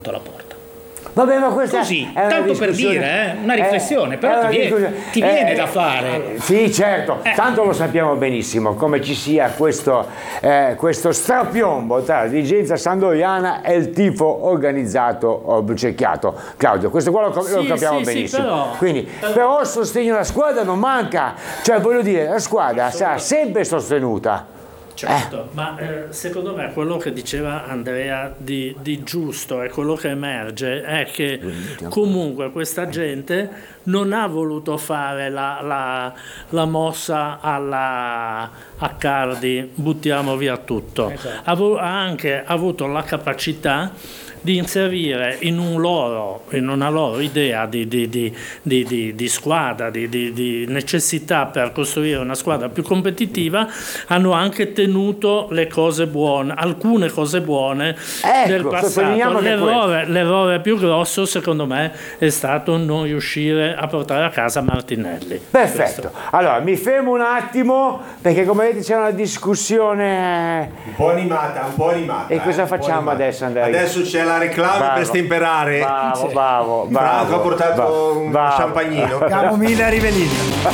la porta. Vabbè, ma questa Così, è una tanto per discussione- dire, una riflessione, però ti viene da fare. Sì, certo, tanto lo sappiamo benissimo come ci sia questo strapiombo tra la dirigenza sampdoriana e il tifo organizzato blucerchiato. Claudio, questo qua lo capiamo benissimo. Però il sostegno alla squadra non manca, cioè voglio dire, la squadra sarà sempre sostenuta. Certo, ma secondo me quello che diceva Andrea di giusto e quello che emerge è che comunque questa gente non ha voluto fare la mossa a Cardi, buttiamo via tutto. Esatto. Ha anche avuto la capacità di inserire in una loro idea di squadra, di necessità per costruire una squadra più competitiva, hanno anche tenuto le cose buone, alcune cose buone del passato. L'errore più grosso, secondo me, è stato non riuscire a portare a casa Martinelli. Perfetto. Allora, mi fermo un attimo perché come vedete c'è una discussione un po' animata. E cosa facciamo adesso, Andrea? Adesso c'è la reclama per stemperare. Bravo. Franco ha portato un champagnino. Camomilla Rivelina.